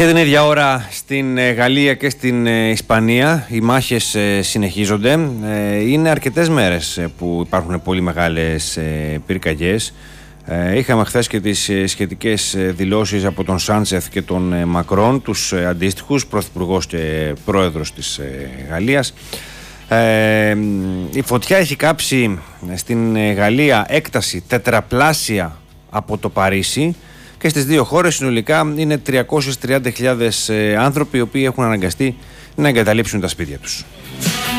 Και την ίδια ώρα στην Γαλλία και στην Ισπανία οι μάχες συνεχίζονται. Είναι αρκετές μέρες που υπάρχουν πολύ μεγάλες πυρκαγιές. Είχαμε χθες και τις σχετικές δηλώσεις από τον Σάντσεθ και τον Μακρόν, τους αντίστοιχους, πρωθυπουργός και πρόεδρος της Γαλλίας. Η φωτιά έχει κάψει στην Γαλλία έκταση τετραπλάσια από το Παρίσι και στις δύο χώρες συνολικά είναι 330.000 άνθρωποι οι οποίοι έχουν αναγκαστεί να εγκαταλείψουν τα σπίτια τους.